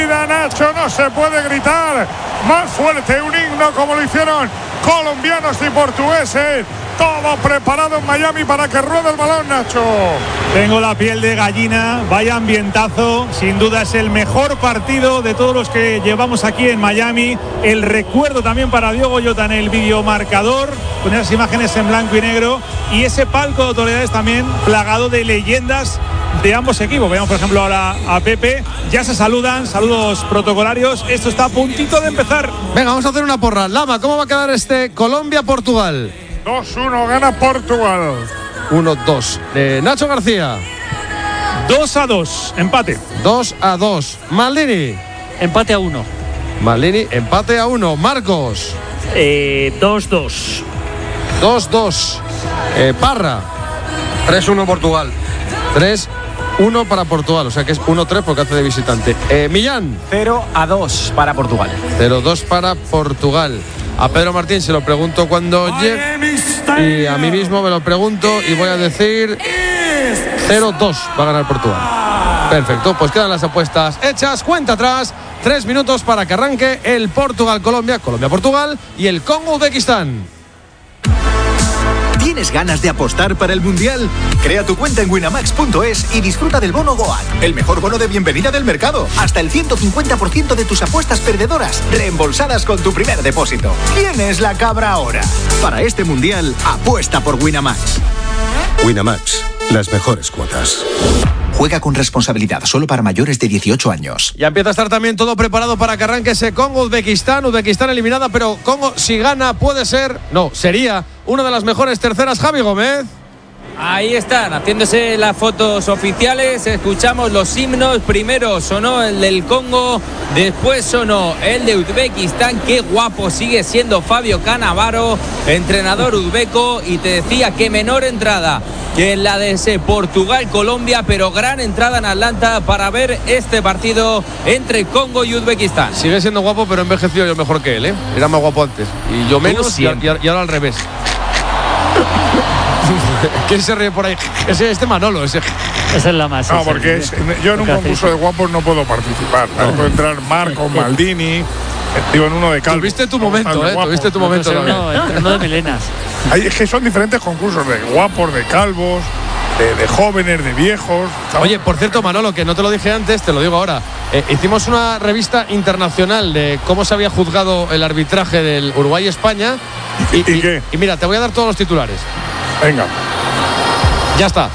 vida, Nacho, no se puede gritar más fuerte un himno como lo hicieron colombianos y portugueses. Todo preparado en Miami para que ruede el balón, Nacho. Tengo la piel de gallina, vaya ambientazo, sin duda es el mejor partido de todos los que llevamos aquí en Miami. El recuerdo también para Diogo Jota en el videomarcador, con esas imágenes en blanco y negro, y ese palco de autoridades también plagado de leyendas de ambos equipos. Veamos por ejemplo ahora a Pepe, ya se saludan, saludos protocolarios, esto está a puntito de empezar. Venga, vamos a hacer una porra. Lama, ¿cómo va a quedar este Colombia-Portugal? 2-1 gana Portugal. 1-2. Nacho García. 2-2, empate. 2-2. Maldini. Empate a 1. Maldini, empate a 1. Marcos. 2-2. 2-2. Parra. 3-1 Portugal. 3-1 para Portugal, o sea que es 1-3 porque hace de visitante. Millán. 0-2 para Portugal. 0-2 para Portugal. A Pedro Martín se lo pregunto cuando llegue y a mí mismo me lo pregunto y voy a decir 0-2 va a ganar Portugal. Perfecto, pues quedan las apuestas hechas, cuenta atrás, 3 minutos para que arranque el Portugal-Colombia, Colombia-Portugal y el Congo-Uzbekistán. ¿Tienes ganas de apostar para el Mundial? Crea tu cuenta en winamax.es y disfruta del bono GOAT, el mejor bono de bienvenida del mercado. Hasta el 150% de tus apuestas perdedoras reembolsadas con tu primer depósito. ¿Quién es la cabra ahora? Para este Mundial, apuesta por Winamax. Winamax, las mejores cuotas. Juega con responsabilidad, solo para mayores de 18 años. Ya empieza a estar también todo preparado para que arranque ese Congo-Uzbekistán. Uzbekistán eliminada, pero Congo, si gana, puede ser, no, sería una de las mejores terceras. Javi Gómez. Ahí están, haciéndose las fotos oficiales. Escuchamos los himnos. Primero sonó el del Congo, después sonó el de Uzbekistán. Qué guapo sigue siendo Fabio Cannavaro, entrenador uzbeco. Y te decía que menor entrada que en la de ese Portugal-Colombia, pero gran entrada en Atlanta para ver este partido entre Congo y Uzbekistán. Sigue siendo guapo, pero envejeció yo mejor que él, ¿eh? Era más guapo antes. Y yo menos, y ahora al revés. ¿Quién se ríe por ahí? Este Manolo. Esa es la más. No, porque yo en un concurso de guapos no puedo participar. Puedo entrar Marco, Maldini, digo, en uno de calvos. Tuviste tu momento, ¿eh? Tuviste tu momento. Uno de melenas. Es que son diferentes concursos de guapos, de calvos, de jóvenes, de viejos. ¿sabes? Oye, por cierto, Manolo, que no te lo dije antes, te lo digo ahora. Hicimos una revista internacional de cómo se había juzgado el arbitraje del Uruguay-España. ¿Y qué? Y mira, te voy a dar todos los titulares. Venga. Ya está.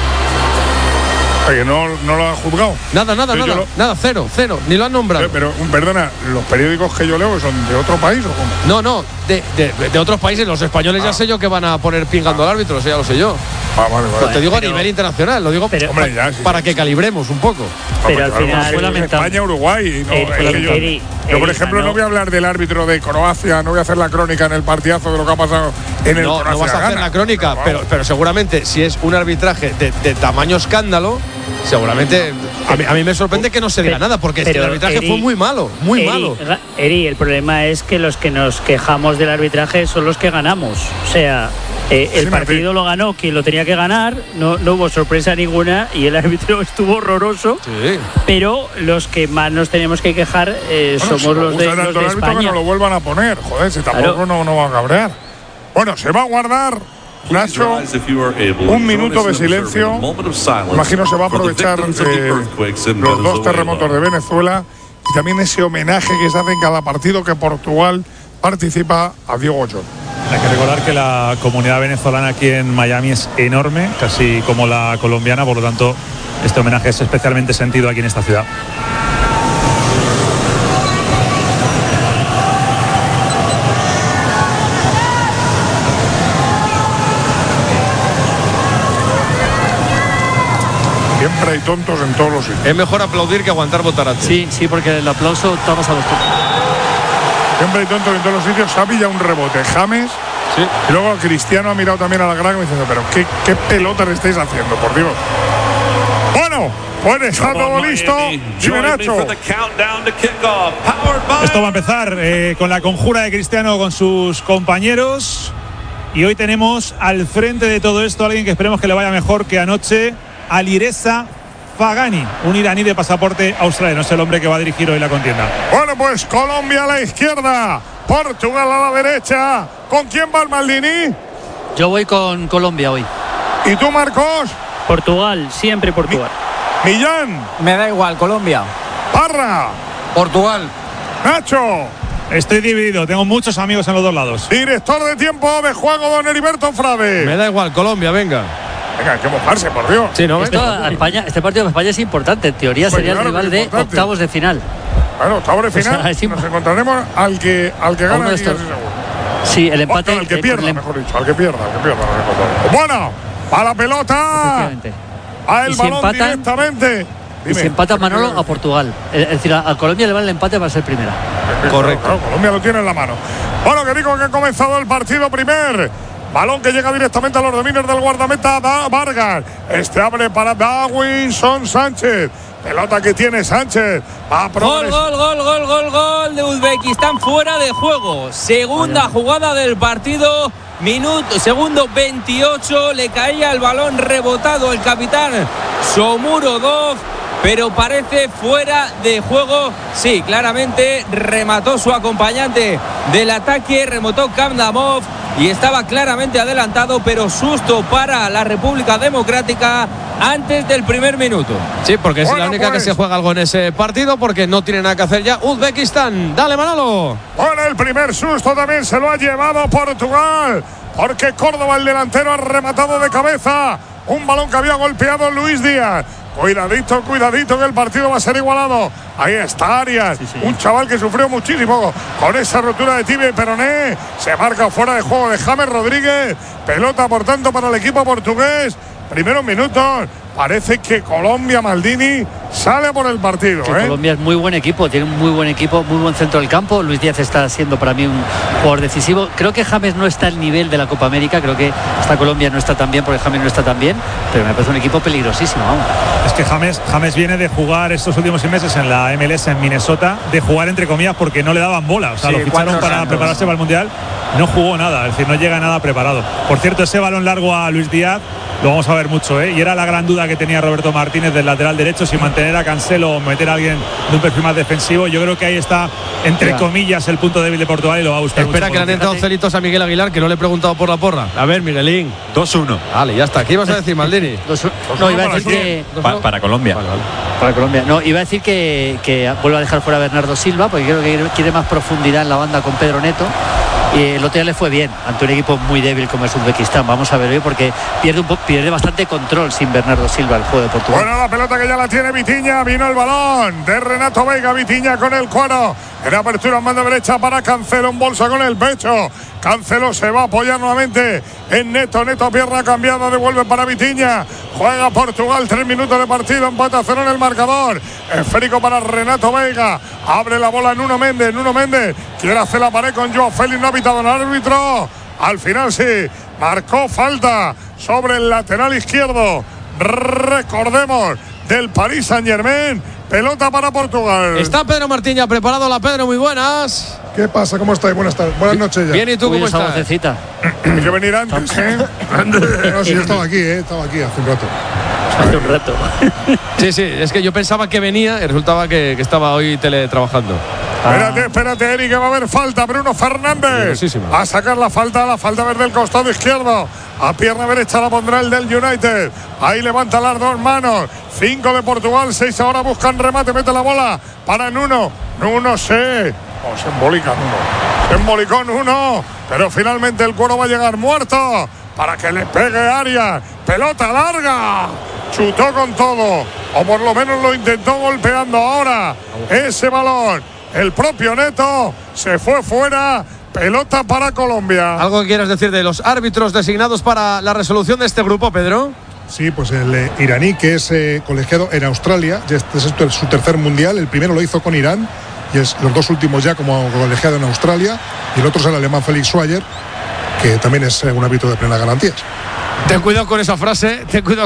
Que no lo han juzgado. Nada, cero, ni lo han nombrado. Pero, perdona, ¿los periódicos que yo leo son de otro país o cómo? No, de otros países. Los españoles ya sé yo que van a poner pingando al árbitro, eso ya lo sé yo. Vale. Pues te digo a nivel internacional, lo digo para que calibremos un poco. Pero al final fue lamentable. España-Uruguay. Yo, por ejemplo, no voy a hablar del árbitro de Croacia, no voy a hacer la crónica en el partidazo de lo que ha pasado en el Croacia. No vas a hacer la crónica, pero seguramente si es un arbitraje de tamaño escándalo, seguramente a mí me sorprende que no se diga nada, porque el arbitraje fue muy malo, malo. Eri, el problema es que los que nos quejamos del arbitraje son los que ganamos. O sea, el partido lo ganó quien lo tenía que ganar, no hubo sorpresa ninguna y el árbitro estuvo horroroso. Sí. Pero los que más nos tenemos que quejar somos los de España. Que no lo vuelvan a poner, joder, si tampoco no va a cabrear. Bueno, se va a guardar, Nacho, un minuto de silencio. Imagino se va a aprovechar los 2 terremotos de Venezuela y también ese homenaje que se hace en cada partido que Portugal participa a Diogo Jota. Hay que recordar que la comunidad venezolana aquí en Miami es enorme, casi como la colombiana, por lo tanto este homenaje es especialmente sentido aquí en esta ciudad. Siempre hay tontos en todos los sitios. Es mejor aplaudir que aguantar botarate. Sí, porque el aplauso estamos a los tontos. Siempre hay tontos en todos los sitios. Se ha pillado un rebote James. Sí. Y luego Cristiano ha mirado también a la grada diciendo, pero ¿qué pelota le estáis haciendo, por Dios? Bueno, pues está todo listo. Dime, Nacho. Esto va a empezar con la conjura de Cristiano con sus compañeros. Y hoy tenemos al frente de todo esto a alguien que esperemos que le vaya mejor que anoche, Alireza Fagani, un iraní de pasaporte australiano. Es el hombre que va a dirigir hoy la contienda. Bueno, pues Colombia a la izquierda, Portugal a la derecha. ¿Con quién va el Maldini? Yo voy con Colombia hoy. ¿Y tú, Marcos? Portugal, siempre Portugal. Millán. Me da igual, Colombia. Parra. Portugal. Nacho. Estoy dividido, tengo muchos amigos en los dos lados. Director de tiempo de juego, don Heriberto Frade. Me da igual, Colombia, venga. Venga, hay que mojarse, por Dios. Sí, ¿no? Este partido de España es importante. En teoría sería el rival de octavos de final. Bueno, octavos de final. O sea, nos encontraremos al que gana. Sí, el empate. Al que pierda, mejor dicho. Al que pierda. Bueno, a la pelota. A el balón empatan, directamente. Y si empata Manolo a Portugal. Es decir, a Colombia le vale el empate para ser primera. Correcto. Claro, Colombia lo tiene en la mano. Bueno, que digo que ha comenzado el partido primer. Balón que llega directamente a los dominios del guardameta Vargas. Este abre para Davinson Sánchez. Pelota que tiene Sánchez. Gol de Uzbekistán fuera de juego. Segunda jugada del partido. Segundo 28. Le caía el balón rebotado el capitán Shomurodov, pero parece fuera de juego. Sí, claramente remató su acompañante del ataque, remató Kamdamov y estaba claramente adelantado, pero susto para la República Democrática antes del primer minuto. Sí, porque es la única que se juega algo en ese partido, porque no tiene nada que hacer ya Uzbekistán. Dale, Manolo. Bueno, el primer susto también se lo ha llevado Portugal, porque Córdoba, el delantero, ha rematado de cabeza un balón que había golpeado Luis Díaz. Cuidadito, que el partido va a ser igualado. Ahí está Arias, un chaval que sufrió muchísimo con esa rotura de tibia y peroné. Se marca fuera de juego de James Rodríguez. Pelota, por tanto, para el equipo portugués. Primeros minutos. Parece que Colombia, Maldini, sale por el partido. Colombia es muy buen equipo, tiene un muy buen equipo, muy buen centro del campo. Luis Díaz está siendo para mí un jugador decisivo. Creo que James no está al nivel de la Copa América, creo que esta Colombia no está tan bien porque James no está tan bien, pero me parece un equipo peligrosísimo. Vamos. Es que James viene de jugar estos últimos 6 meses en la MLS en Minnesota, de jugar entre comillas porque no le daban bola. O sea, lo ficharon para prepararse para el Mundial, no jugó nada, es decir, no llega nada preparado. Por cierto, ese balón largo a Luis Díaz lo vamos a ver mucho, y era la gran duda que tenía Roberto Martínez del lateral derecho, si mantener a Cancelo o meter a alguien de un perfil más defensivo. Yo creo que ahí está, entre comillas, el punto débil de Portugal y lo va a buscar. Espera, que le han entrado celitos a Miguel Aguilar, que no le he preguntado por la porra. A ver, Miguelín. 2-1. Vale, ya está. ¿Qué ibas a decir, Maldini? No, iba a decir que para Colombia. Vale. Para Colombia. No, iba a decir que vuelve a dejar fuera a Bernardo Silva, porque creo que quiere más profundidad en la banda con Pedro Neto. Y el otro día le fue bien ante un equipo muy débil como es Uzbekistán. Vamos a ver hoy, porque pierde bastante control sin Bernardo Silva el juego de Portugal. Bueno, la pelota que ya la tiene Vitinha. Vino el balón de Renato Veiga. Vitinha con el cuero. En apertura en mano derecha para Cancelo, en bolsa con el pecho. Cancelo se va a apoyar nuevamente en Neto. Neto, pierna cambiada, devuelve para Vitinha. Juega Portugal, 3 minutos de partido, empata 0 en el marcador. Esférico para Renato Veiga. Abre la bola Nuno Méndez. Nuno Méndez quiere hacer la pared con Joao Félix. No ha pitado el árbitro. Al final sí, marcó falta sobre el lateral izquierdo. Recordemos, del Paris Saint-Germain. Pelota para Portugal. Está Pedro Martín ya preparado. Hola, Pedro, muy buenas. ¿Qué pasa? ¿Cómo estáis? Buenas tardes. Buenas noches ya. Bien, ¿y tú cómo estás? Hay que venir antes, No, sí, yo estaba aquí hace un rato. Hace un rato. Sí, es que yo pensaba que venía y resultaba que estaba hoy teletrabajando. Espérate, Eric, que va a haber falta. Bruno Fernández a sacar la falta verde del costado izquierdo. A pierna derecha la pondrá el del United. Ahí levanta las dos manos. 5 de Portugal, 6 ahora buscan remate. Mete la bola para Nuno. Nuno se embolica Nuno. Se embolicó Nuno. Pero finalmente el cuero va a llegar muerto para que le pegue Arias. Pelota larga. Chutó con todo. O por lo menos lo intentó golpeando ahora. Ese balón. El propio Neto se fue fuera. Pelota para Colombia. ¿Algo que quieras decir de los árbitros designados para la resolución de este grupo, Pedro? Sí, pues el iraní, que es colegiado en Australia. Este es su tercer mundial. El primero lo hizo con Irán y los dos últimos ya como colegiado en Australia. Y el otro es el alemán Felix Schwager, que también es un árbitro de plenas garantías. Ten cuidado con esa frase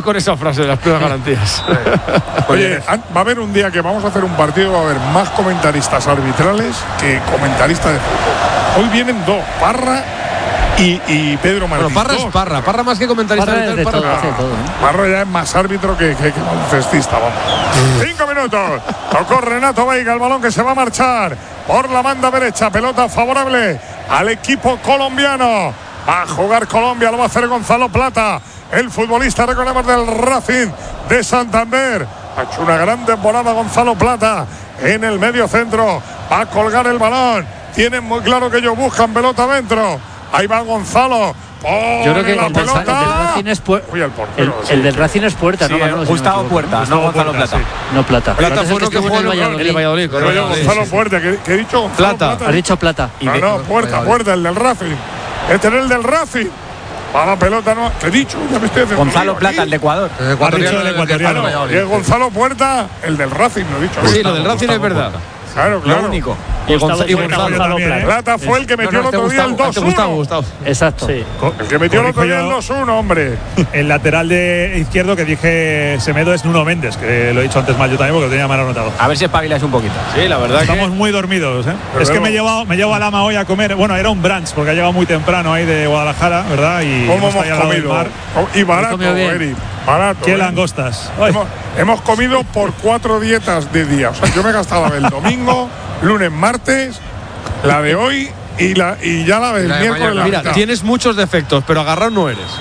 de las plenas garantías. Oye, va a haber un día que vamos a hacer un partido, va a haber más comentaristas arbitrales que comentaristas de fútbol. Hoy vienen dos, Parra y Pedro Martín. Bueno, Parra es Parra. Parra más que comentarista. Parra es de todo, hace todo, Parra ya es más árbitro que baloncestista, vamos. 5 minutos. Tocó Renato Veiga, el balón que se va a marchar por la banda derecha. Pelota favorable al equipo colombiano. Va a jugar Colombia, lo va a hacer Gonzalo Plata, el futbolista, recordemos, del Racing de Santander. Ha hecho una gran temporada Gonzalo Plata en el medio centro. Va a colgar el balón. Tienen muy claro que ellos buscan pelota adentro. Ahí va Gonzalo. Yo creo que el del Racing es el del Racing es Puerta, sí, ¿no? Gustavo Puerta, no Gonzalo Plata. Sí. No Plata. Plata fue uno que jugó en el Valladolid. Gonzalo Puerta, ¿qué he dicho? Plata. Has dicho Plata. No, Puerta, el del Racing. Este es el del Racing. Va la pelota, no. ¿Qué he dicho? Ya me estoy haciendo Gonzalo Plata, el de Ecuador. El ecuatoriano. Y Gonzalo Puerta, el del Racing, lo he dicho. Sí, lo del Racing es verdad. Claro. Lo único. Y Gonzalo Plata fue el que metió el otro día el 2-1. Gustavo. Exacto. Sí. El que metió el otro día el 2-1, hombre. El lateral de izquierdo que dije Semedo es Nuno Méndez, que lo he dicho antes mal yo también porque lo tenía mal anotado. A ver si espabilas un poquito. Sí, la verdad. Estamos muy dormidos, ¿eh? Es que me he llevado a Lama hoy a comer. Bueno, era un brunch porque ha llegado muy temprano ahí de Guadalajara, ¿verdad? Y ¿cómo hemos comido? Y barato, Eric. Barato. ¿Qué langostas? Hemos comido por 4 dietas de día. O sea, yo me gastaba el domingo, lunes, martes, la de hoy y ya la del miércoles. Mira, tienes muchos defectos, pero agarrado no eres.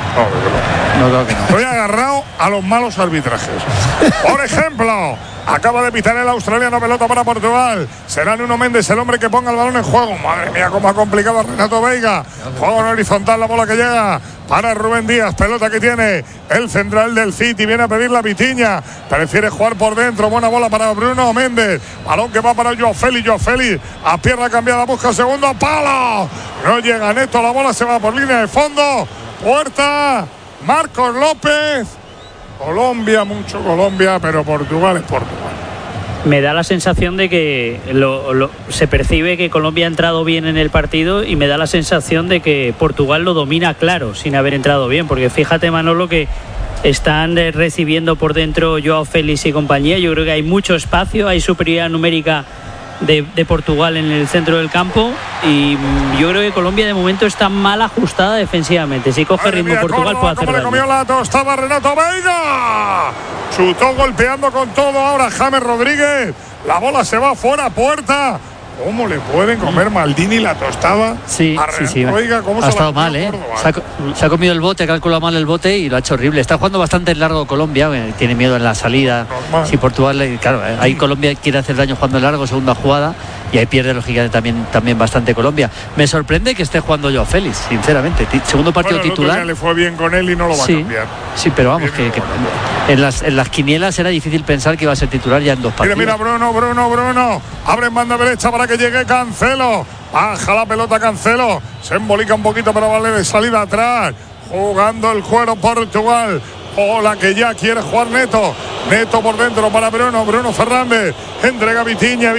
No, creo que no. Estoy agarrado a los malos arbitrajes. Por ejemplo, acaba de pitar el australiano, pelota para Portugal. Será Nuno Méndez el hombre que ponga el balón en juego. Madre mía, cómo ha complicado a Renato Veiga. Juego en horizontal, la bola que llega para Rubén Díaz. Pelota que tiene el central del City. Viene a pedir la Vitinha. Prefiere jugar por dentro. Buena bola para Bruno Méndez. Balón que va para Joao Félix. Joao Félix a pierna cambiada. Busca segundo palo. No llega Neto. La bola se va por línea de fondo. Puerta. Marcos López. Colombia, mucho Colombia, pero Portugal es Portugal. Me da la sensación de que se percibe que Colombia ha entrado bien en el partido y me da la sensación de que Portugal lo domina claro sin haber entrado bien, porque fíjate, Manolo, que están recibiendo por dentro Joao Félix y compañía. Yo creo que hay mucho espacio, hay superioridad numérica de Portugal en el centro del campo y yo creo que Colombia de momento está mal ajustada defensivamente. Si coge ritmo Portugal puede hacer daño. Le comió la tostada Renato Veiga. Chutó golpeando con todo ahora James Rodríguez. La bola se va fuera, Puerta. ¿Cómo le pueden comer Maldini la tostada? Sí. Oiga, ¿cómo ha estado mal, ¿eh? Se ha comido el bote, ha calculado mal el bote y lo ha hecho horrible. Está jugando bastante en largo Colombia, tiene miedo en la salida. Normal. Si Portugal, claro, ahí Colombia quiere hacer daño jugando en largo, segunda jugada, y ahí pierde lógicamente también bastante Colombia. Me sorprende que esté jugando Joao Félix, sinceramente. Segundo partido titular. Le fue bien con él y no lo va a cambiar. Sí, pero vamos, que en las quinielas era difícil pensar que iba a ser titular ya en 2 partidos. Mira, Bruno. Abre en banda derecha para que llegue Cancelo. Baja la pelota Cancelo. Se embolica un poquito, pero vale de salida atrás. Jugando el cuero Portugal. Hola, que ya quiere jugar Neto. Neto por dentro para Bruno Fernández. Entrega Vitinha.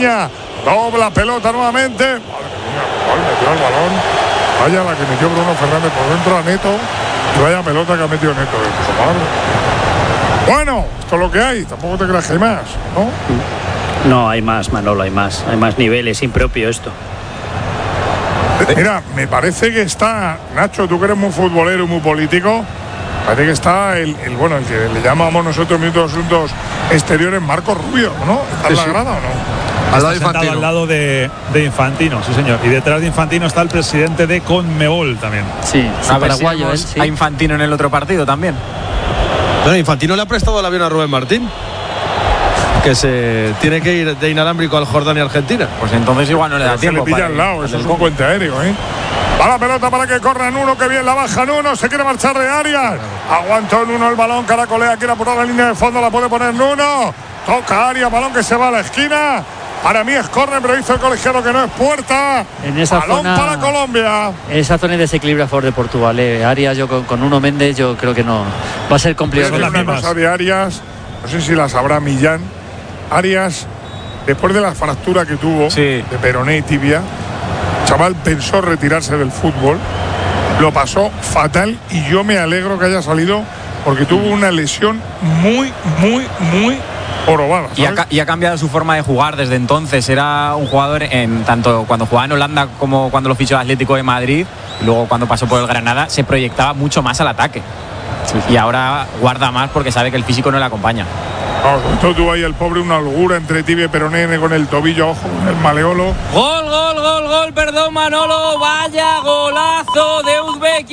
Dobla pelota nuevamente. Madre mía, ¿cuál metió el balón? Vaya la que metió Bruno Fernández por dentro a Neto. Y vaya pelota que ha metido Neto. Bueno, esto es lo que hay. Tampoco te creas que hay más, ¿no? No, hay más, Manolo, hay más niveles, impropio esto. Mira, me parece que está, Nacho, tú que eres muy futbolero y muy político, parece que está el que le llamamos nosotros minutos asuntos exteriores, Marco Rubio, ¿no? ¿Está en la grada o no? Al lado de Infantino. Al lado de Infantino, sí señor. Y detrás de Infantino está el presidente de Conmebol también. Sí, paraguayo, sí. A Infantino en el otro partido también. Bueno, Infantino le ha prestado el avión a Rubén Martín, que se tiene que ir de inalámbrico al Jordania y Argentina. Pues entonces igual no le da tiempo. Se le pilla al lado, eso es un puente aéreo, ¿eh? Va la pelota para que corra Nuno, que bien la baja Nuno, se quiere marchar de Arias. Aguantó Nuno el balón, caracolea, quiere apurar la línea de fondo, la puede poner Nuno. Toca Arias, balón que se va a la esquina. Para mí es córner, pero hizo el colegiado que no es Puerta. En esa balón zona, para Colombia. En esa zona de desequilibrio a favor de Portugal. Arias, yo con Nuno Méndez, yo creo que no. Va a ser complicado. Una cosa de Arias, no sé si la sabrá Millán. Arias, después de la fractura que tuvo de peroné y tibia, chaval pensó retirarse del fútbol, lo pasó fatal y yo me alegro que haya salido porque tuvo una lesión muy jorobada. Y ha cambiado su forma de jugar desde entonces. Era un jugador, tanto cuando jugaba en Holanda como cuando lo fichó el Atlético de Madrid, y luego cuando pasó por el Granada, se proyectaba mucho más al ataque. Y ahora guarda más porque sabe que el físico no le acompaña. Esto tuvo ahí el pobre una holgura entre tibia y peroné con el tobillo, ojo, con el maleolo. Gol, perdón, Manolo. Vaya golazo de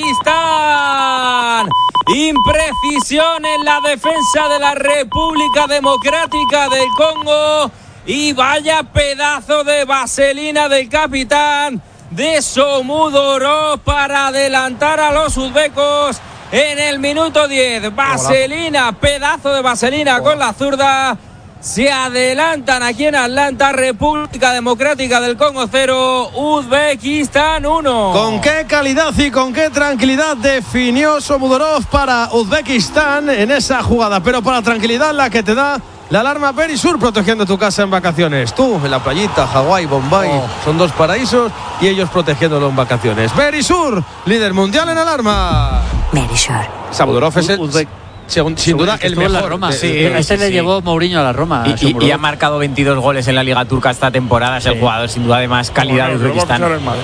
Uzbekistán. Imprecisión en la defensa de la República Democrática del Congo. Y vaya pedazo de vaselina del capitán de Somudorov para adelantar a los uzbecos. En el minuto 10, vaselina, pedazo de vaselina con la zurda. Se adelantan aquí en Atlanta, República Democrática del Congo 0, Uzbekistán 1. Con qué calidad y con qué tranquilidad definió Somudorov para Uzbekistán en esa jugada. Pero para tranquilidad la que te da la alarma Verisur, protegiendo tu casa en vacaciones. Tú en la playita, Hawái, Bombay, son dos paraísos y ellos protegiéndolo en vacaciones. Verisur, líder mundial en alarma. Verisur. Somudorov es sin duda el mejor. La Roma. Ese le llevó Mourinho a la Roma. Y ha marcado 22 goles en la Liga Turca esta temporada. Es el jugador sin duda de más calidad de Uzbekistán.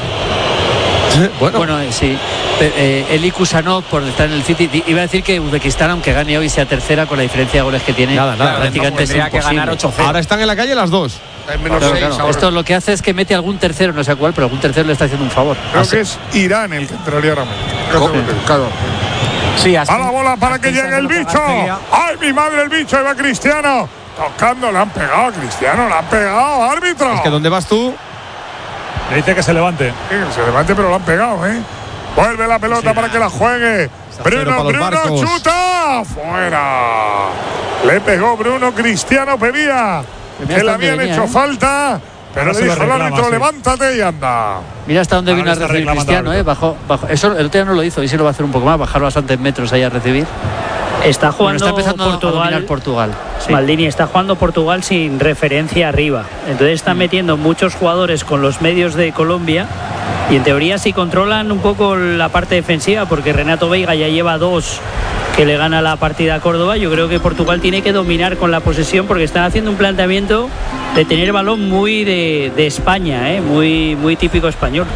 Bueno, sí. Eli Kusanov, por estar en el City, iba a decir que Uzbekistán, aunque gane hoy, sea tercera con la diferencia de goles que tiene. Nada, prácticamente es imposible. Que ganar 8-0. Ahora están en la calle las dos. Claro. Esto lo que hace es que mete algún tercero, no sé cuál, pero algún tercero le está haciendo un favor. Creo que es Irán el que entraría ahora mismo. Claro. Sí, a la bola para que llegue el bicho. ¡Ay, mi madre, el bicho! Ahí va Cristiano. Tocando, le han pegado a Cristiano, le han pegado, árbitro. Es que ¿dónde vas tú? Le dice que se levante. Sí, que se levante, pero lo han pegado, ¿eh? Vuelve la pelota para que la juegue. Bruno chuta. ¡Fuera! Le pegó Bruno, Cristiano pedía que le habían hecho falta. Pero le dijo al árbitro, levántate y anda. Mira hasta dónde vino a recibir Cristiano, Bajó. Eso el otro día no lo hizo, y sí lo va a hacer un poco más, bajar bastantes metros ahí a recibir. Está jugando está empezando Portugal. A dominar Portugal. Sí. Maldini está jugando Portugal sin referencia arriba. Entonces están metiendo muchos jugadores con los medios de Colombia. Y en teoría si controlan un poco la parte defensiva, porque Renato Veiga ya lleva 2 que le gana la partida a Córdoba. Yo creo que Portugal tiene que dominar con la posesión, porque están haciendo un planteamiento de tener balón muy de España, muy típico español.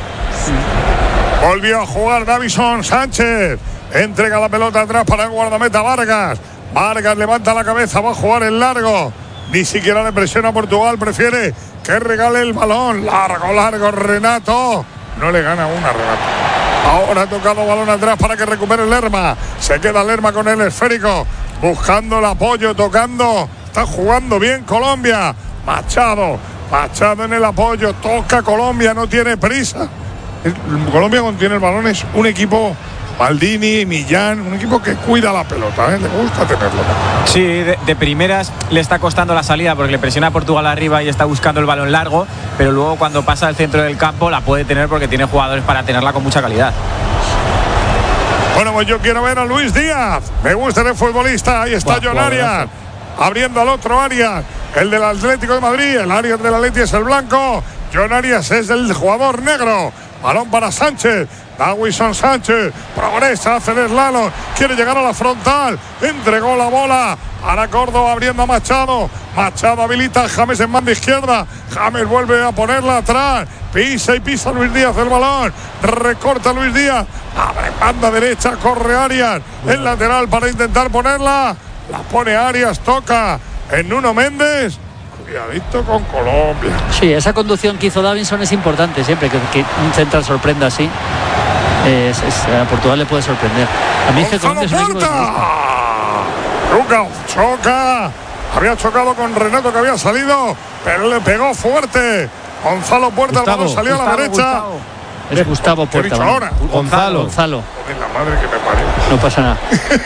Volvió a jugar Davison Sánchez. Entrega la pelota atrás para el guardameta Vargas. Vargas levanta la cabeza, va a jugar el largo. Ni siquiera le presiona a Portugal, prefiere que regale el balón. Largo, Renato. No le gana una, Renato. Ahora ha tocado balón atrás para que recupere Lerma. Se queda Lerma con el esférico, buscando el apoyo, tocando. Está jugando bien Colombia. Machado en el apoyo. Toca Colombia, no tiene prisa. Colombia contiene el balón, es un equipo. Maldini, Millán, un equipo que cuida la pelota, le gusta tenerlo. Sí, de primeras le está costando la salida porque le presiona a Portugal arriba y está buscando el balón largo, pero luego cuando pasa al centro del campo la puede tener porque tiene jugadores para tenerla con mucha calidad. Bueno, pues yo quiero ver a Luis Díaz, me gusta el futbolista, ahí está John Arias, abriendo al otro Arias, el del Atlético de Madrid, el Arias del Atleti es el blanco, John Arias es el jugador negro. Balón para Sánchez, Davison Sánchez, progresa, hace el slalom, quiere llegar a la frontal, entregó la bola, ahora Córdoba abriendo a Machado, Machado habilita a James en banda izquierda, James vuelve a ponerla atrás, pisa Luis Díaz el balón, recorta Luis Díaz, abre banda derecha, corre Arias, el lateral para intentar ponerla, la pone Arias, toca en Nuno Méndez. Cuidadito con Colombia. Sí, esa conducción que hizo Davinson es importante siempre, que un central sorprenda así. A Portugal le puede sorprender. A mí es que Colombia es un equipo que me gusta. Choca. Había chocado con Renato que había salido, pero le pegó fuerte. Gonzalo Puerta, el balón salió a la derecha. Es Gustavo Puerta. ¿Qué he dicho ahora? Gonzalo. Joder, la madre que me parió. No pasa nada.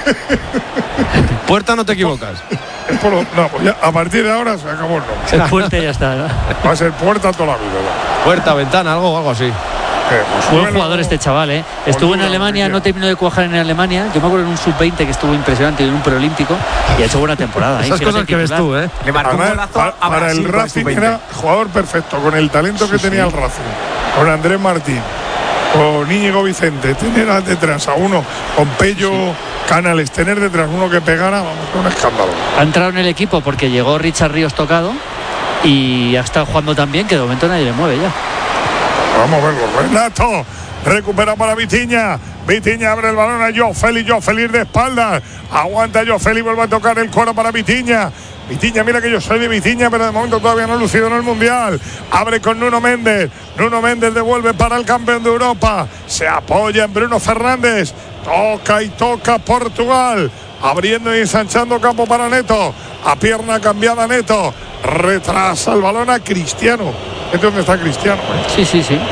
Puerta, no te equivocas. No, pues ya, a partir de ahora se acabó el nombre. El Puerta ya está, ¿no? Va a ser Puerta toda la vida. Puerta, ventana, algo así. Buen jugador este chaval, Estuvo en Alemania, no terminó de cuajar en Alemania. Yo me acuerdo en un sub-20 que estuvo impresionante, en un preolímpico, y ha hecho buena temporada. Esas cosas que ves tú, Le marcó un golazo para el Racing, era jugador perfecto, con el talento que tenía el Racing, con Andrés Martín, con Íñigo Vicente, tener detrás a uno con Pello Canales, tener detrás uno que pegara, vamos, un escándalo. Ha entrado en el equipo porque llegó Richard Ríos tocado y ha estado jugando tan bien que de momento nadie le mueve ya. Vamos a verlo. Renato recupera para Vitinha. Vitinha abre el balón a Joao Félix. Joao Félix de espaldas. Aguanta Joao Félix, vuelve a tocar el coro para Vitinha. Vitinha, mira que yo soy de Vitinha, pero de momento todavía no ha lucido en el Mundial. Abre con Nuno Méndez. Nuno Méndez devuelve para el campeón de Europa. Se apoya en Bruno Fernández. Toca y toca Portugal. Abriendo y ensanchando campo para Neto. A pierna cambiada Neto. Retrasa el balón a Cristiano. ¿Es donde está Cristiano? Sí.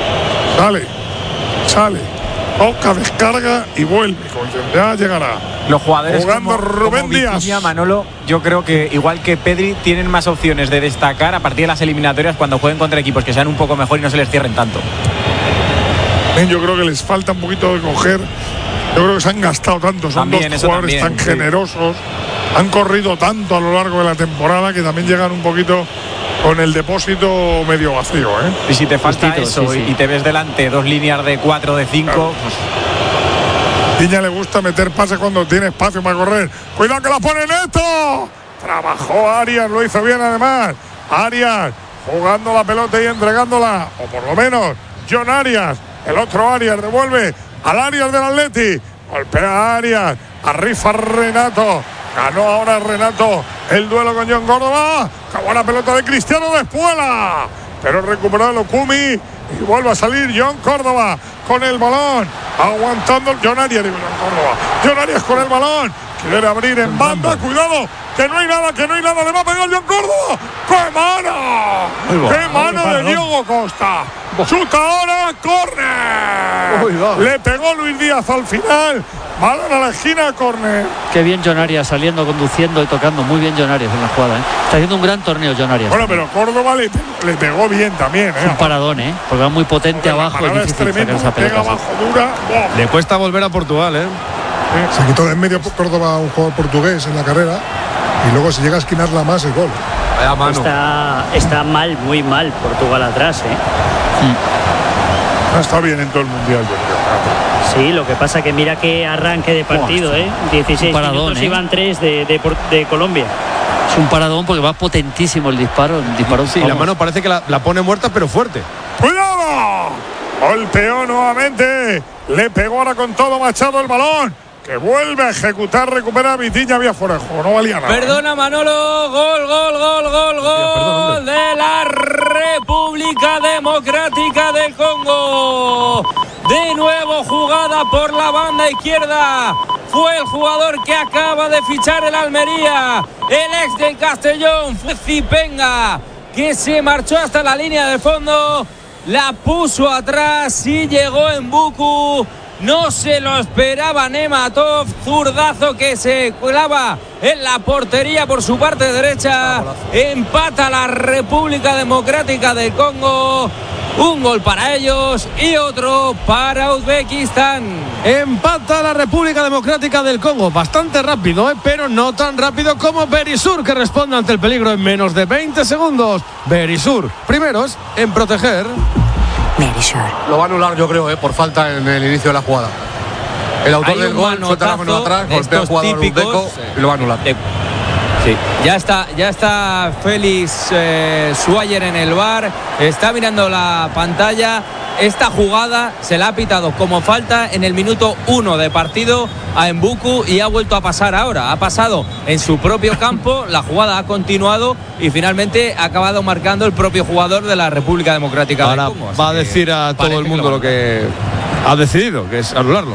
Sale. Toca, descarga y vuelve. Ya llegará. Los jugadores jugando como Rubén Díaz. Vitinha, Manolo, yo creo que igual que Pedri tienen más opciones de destacar a partir de las eliminatorias cuando jueguen contra equipos que sean un poco mejor y no se les cierren tanto. Yo creo que les falta un poquito de coger. Yo creo que se han gastado tanto. Son también, dos jugadores tan generosos. Han corrido tanto a lo largo de la temporada que también llegan un poquito con el depósito medio vacío, ¿eh? Y si te falta justito, eso y te ves delante dos líneas de 4, de 5, claro. Niña le gusta meter pases cuando tiene espacio para correr. ¡Cuidado que la pone Neto! Trabajó Arias, lo hizo bien además. Arias jugando la pelota y entregándola, o por lo menos John Arias, el otro Arias devuelve al Arias del Atleti. Golpea a Arias, arrifa Renato. Ganó ahora Renato el duelo con John Córdoba. Acabó la pelota de Cristiano de Espuela. Pero recuperó Lukumi y vuelve a salir John Córdoba con el balón. Aguantando John Arias, digo John Córdoba. John Arias con el balón. Quiere abrir en banda. Cuidado, que no hay nada. Le va a pegar John Córdoba. ¡Qué mano! ¡Qué mano de Diogo Costa! Chuta ahora, córner. Le pegó Luis Díaz al final. Balón a la esquina, córner. Qué bien John Arias saliendo, conduciendo y tocando. Muy bien John Arias en la jugada, ¿eh? Está haciendo un gran torneo John Arias. Bueno, pero Córdoba le pegó bien también, ¿eh? Es un paradón, ¿eh? Porque va muy potente abajo. Es difícil tremendo, sacar esa pelota. pega abajo, dura. ¡Bom! Le cuesta volver a Portugal, ¿eh? Se quitó de en medio Córdoba un jugador portugués en la carrera y luego si llega a esquinarla más el gol. Vaya mano. Está mal, muy mal Portugal atrás, ¿eh? Está bien en todo el Mundial, yo creo. Sí, lo que pasa que mira qué arranque de partido, ¿eh? 16 paradón, minutos, iban 3 de Colombia. Es un paradón porque va potentísimo el disparo. Sí, la mano parece que la pone muerta, pero fuerte. ¡Cuidado! Golpeó nuevamente. Le pegó ahora con todo Machado el balón. Que vuelve a ejecutar, recupera a Vitinha, había fuera de juego, no valía nada. Perdona Manolo, gol de la República Democrática del Congo. De nuevo jugada por la banda izquierda. Fue el jugador que acaba de fichar el Almería, el ex del Castellón, fue Zipenga, que se marchó hasta la línea de fondo, la puso atrás y llegó en Buku. No se lo esperaba Nematov, zurdazo que se clava en la portería por su parte derecha. Empata la República Democrática del Congo. Un gol para ellos y otro para Uzbekistán. Empata la República Democrática del Congo. Bastante rápido, pero no tan rápido como Berisur, que responde ante el peligro en menos de 20 segundos. Berisur, primeros en proteger. Lo va a anular, yo creo, por falta en el inicio de la jugada. El autor del gol suelta la mano atrás, golpea al jugador uzbeco y lo va a anular. Sí, ya está Félix Schwager en el VAR, está mirando la pantalla. Esta jugada se la ha pitado como falta en el minuto 1 de partido a Mbuku y ha vuelto a pasar ahora. Ha pasado en su propio campo, la jugada ha continuado y finalmente ha acabado marcando el propio jugador de la República Democrática del Congo. Va a decir a todo el mundo lo que ha decidido, que es anularlo.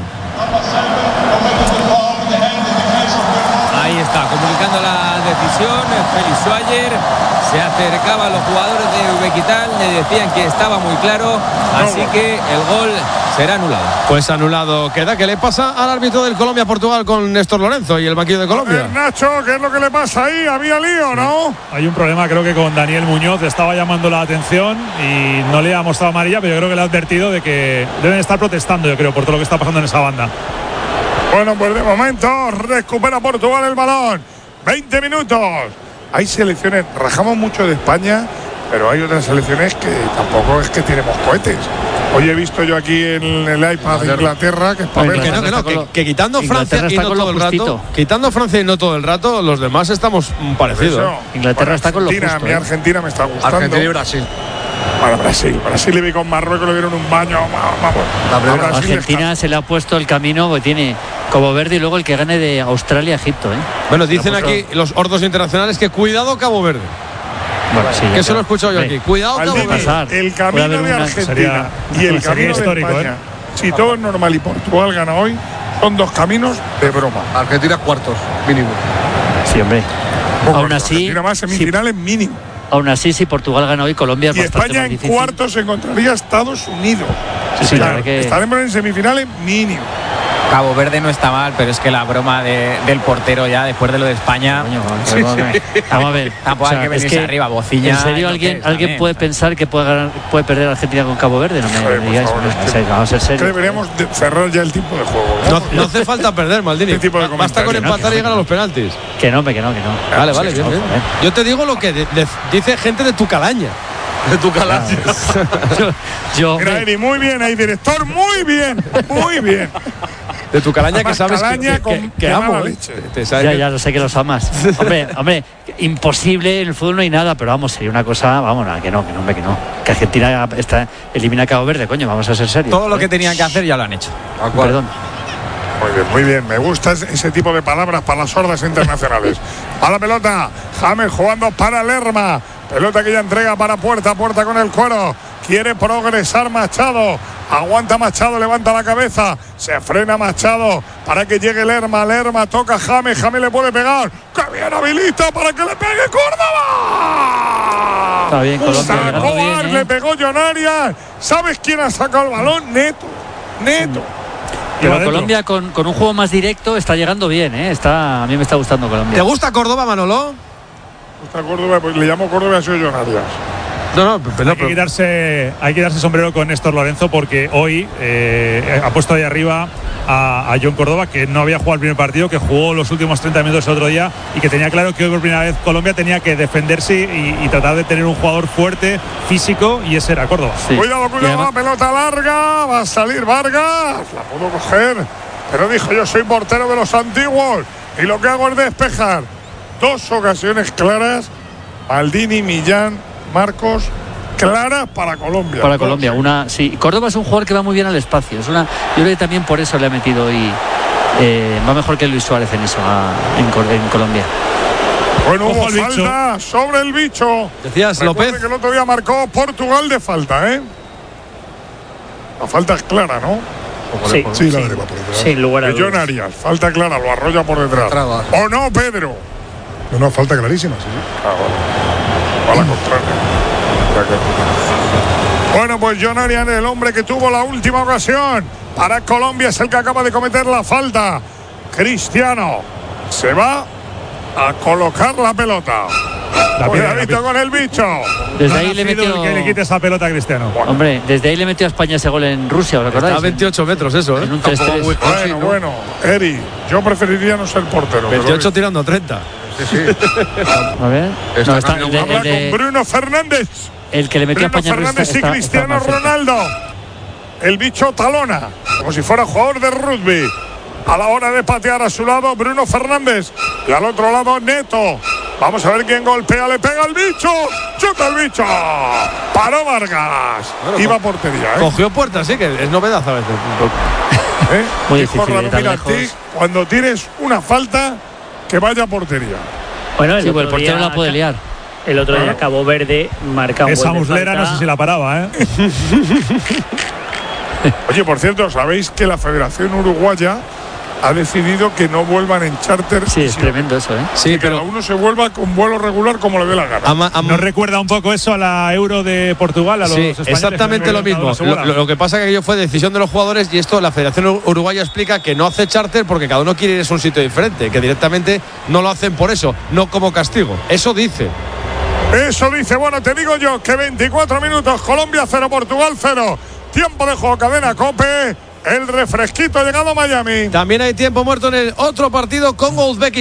Ahí está, comunicando la decisión, Félix Schwager. Se acercaban los jugadores de Uzbekistán, le decían que estaba muy claro, así que el gol será anulado. Pues anulado queda. ¿Qué le pasa al árbitro del Colombia-Portugal con Néstor Lorenzo y el banquillo de Colombia? Nacho, ¿qué es lo que le pasa ahí? Había lío, ¿no? Hay un problema, creo que con Daniel Muñoz estaba llamando la atención y no le ha mostrado amarilla, pero yo creo que le ha advertido de que deben estar protestando, yo creo, por todo lo que está pasando en esa banda. Bueno, pues de momento recupera Portugal el balón. 20 minutos. Hay selecciones, rajamos mucho de España, pero hay otras selecciones que tampoco es que tenemos cohetes. Hoy he visto yo aquí en el iPad de Inglaterra que es para ver. Que quitando Francia y no todo el rato, quitando Francia y no todo el rato, los demás estamos parecidos. Inglaterra está con lo justo. Mi Argentina me está gustando. Argentina y Brasil. Para Brasil le vi con Marruecos, le dieron un baño. Argentina se le ha puesto el camino que tiene Cabo Verde y luego el que gane de Australia Egipto. Bueno, dicen aquí los ordos internacionales que cuidado Cabo Verde. Bueno, sí, que eso lo he escuchado yo aquí. Cuidado Cabo Verde. El camino de Argentina y el camino de España, si todo es normal y Portugal gana hoy, son dos caminos de broma. Argentina cuartos, mínimo. Sí, hombre. Aún así, Argentina más semifinales mínimo. Aún así, si Portugal gana hoy, Colombia es bastante España más difícil. En cuartos se encontraría Estados Unidos. Claro, estaremos en semifinales mínimo. Cabo Verde no está mal, pero es que la broma del portero ya después de lo de España. Vamos a ver. Tampoco hay que venirse arriba, bocilla. ¿En serio alguien puede pensar que puede perder Argentina con Cabo Verde? No me digáis. Vamos a ser serios. Deberíamos cerrar ya el tiempo de juego. No hace falta perder, Maldini. Basta con empatar y llegar a los penaltis. Que no. Vale, bien. Yo te digo lo que dice gente de tu calaña. De tu calaña. Mira, Eri, muy bien ahí, director, muy bien. De tu calaña, que sabes que amo. Ya lo sé que los amas. Hombre, imposible, en el fútbol no hay nada, pero vamos, sería una cosa, que no. Que Argentina elimina a Cabo Verde, coño, vamos a ser serios. Todo lo que tenían que hacer ya lo han hecho. Perdón. Muy bien. Me gusta ese tipo de palabras para las sordas internacionales. A la pelota, James jugando para Lerma. Pelota que ya entrega para Puerta con el cuero. Quiere progresar Machado. Aguanta Machado, levanta la cabeza. Se frena Machado para que llegue Lerma. Lerma toca a James. James le puede pegar. ¡Que bien habilita para que le pegue Córdoba! Está bien, Colombia. Le pegó John Arias. ¿Sabes quién ha sacado el balón? Neto. Pero Colombia con un juego más directo está llegando bien, a mí me está gustando Colombia. ¿Te gusta Córdoba, Manolo? Córdoba, pues le llamo Córdoba, soy John Arias. Hay que quitarse sombrero con Néstor Lorenzo porque hoy ha puesto ahí arriba a John Córdoba, que no había jugado el primer partido, que jugó los últimos 30 minutos el otro día y que tenía claro que hoy por primera vez Colombia tenía que defenderse y tratar de tener un jugador fuerte, físico, y ese era Córdoba. Sí. Cuidado, la pelota larga, va a salir Vargas, la pudo coger, pero dijo: yo soy portero de los antiguos y lo que hago es despejar. Dos ocasiones claras, Maldini, Millán, Marcos, claras para Colombia. Para Colombia, Córdoba es un jugador que va muy bien al espacio. Yo creo que también por eso le ha metido hoy. Va mejor que Luis Suárez en eso, en Colombia. Bueno, hubo falta sobre el bicho. Decías, Recuerde López, que el otro día marcó Portugal de falta, La falta es clara, ¿no? Sí, la deriva por detrás. Sin lugar a dudas. John Arias, falta clara, lo arrolla por detrás. ¿O no, Pedro? No, falta clarísima, sí. Va a la contraria. Bueno, pues John Arias, el hombre que tuvo la última ocasión para Colombia, es el que acaba de cometer la falta. Cristiano se va a colocar la pelota. Cuidadito con el bicho. Desde ahí le metió que le quite esa pelota a Cristiano. Hombre, desde ahí le metió a España ese gol en Rusia, ¿os acordáis? A 28 metros eso, En un 3-3. Bueno, Eri, yo preferiría no ser portero. 28 tirando 30. Sí. A ver. Habla con Bruno Fernández. El que le metió Bruno a España Fernández y Cristiano Ronaldo. El bicho talona, como si fuera jugador de rugby. A la hora de patear a su lado, Bruno Fernández. Y al otro lado, Neto. Vamos a ver quién golpea, le pega al bicho. ¡Chuta el bicho! Paró Vargas. Bueno, iba a portería, Cogió Puerta, sí, que es novedad a veces. Muy difícil de tan lejos. Cuando tienes una falta, que vaya a portería. Bueno, el portero la puede liar. El otro día Cabo Verde marca un esa muslera, no sé si la paraba, Oye, por cierto, ¿sabéis que la Federación Uruguaya ha decidido que no vuelvan en charter? Sí, es tremendo eso, Sí, que cada uno se vuelva con vuelo regular como le dé la gana. ¿Nos recuerda un poco eso a la Euro de Portugal? A los españoles, exactamente lo mismo. Lo que pasa es que aquello fue decisión de los jugadores y esto la Federación Uruguaya explica que no hace charter porque cada uno quiere ir a un sitio diferente, que directamente no lo hacen por eso, no como castigo. Eso dice. Bueno, te digo yo que 24 minutos, Colombia 0, Portugal 0. Tiempo de juego, cadena COPE. El refresquito ha llegado a Miami. También hay tiempo muerto en el otro partido con Uzbekistán.